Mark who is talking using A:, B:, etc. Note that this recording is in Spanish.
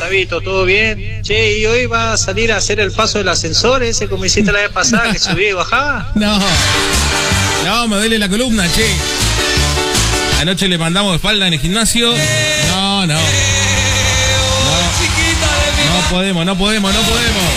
A: Gustavito? ¿Todo bien? Che, ¿y hoy va a salir a hacer el paso del ascensor ese como hiciste la vez pasada, que subía y bajaba?
B: No, me duele la columna, che. Anoche le mandamos espalda en el gimnasio. No podemos.